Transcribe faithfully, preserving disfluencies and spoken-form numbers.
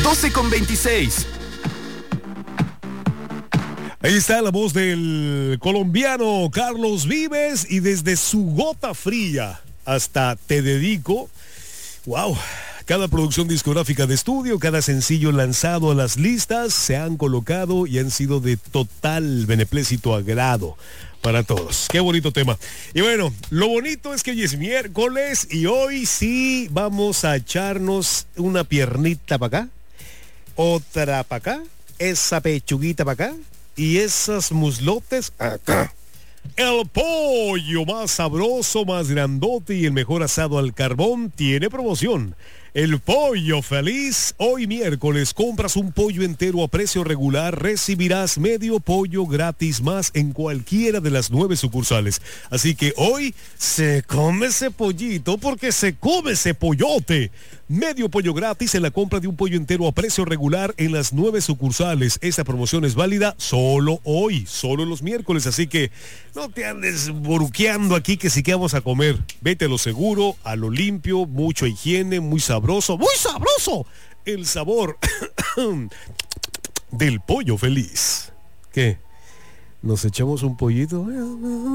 doce con veintiséis. Ahí está la voz del colombiano Carlos Vives y desde Su Gota Fría hasta Te Dedico. Wow. Cada producción discográfica de estudio, cada sencillo lanzado a las listas se han colocado y han sido de total beneplácito agrado para todos. Qué bonito tema. Y bueno, lo bonito es que hoy es miércoles y hoy sí vamos a echarnos una piernita para acá, otra para acá, esa pechuguita para acá y esas muslotes acá. El pollo más sabroso, más grandote y el mejor asado al carbón tiene promoción. El Pollo Feliz, hoy miércoles, compras un pollo entero a precio regular, recibirás medio pollo gratis más en cualquiera de las nueve sucursales. Así que hoy se come ese pollito porque se come ese pollote. Medio pollo gratis en la compra de un pollo entero a precio regular en las nueve sucursales. Esta promoción es válida solo hoy, solo los miércoles, así que no te andes boruqueando aquí que sí que vamos a comer. Vete a lo seguro, a lo limpio, mucha higiene, muy sabroso, muy sabroso. El sabor del Pollo Feliz. ¿Qué? ¿Nos echamos un pollito?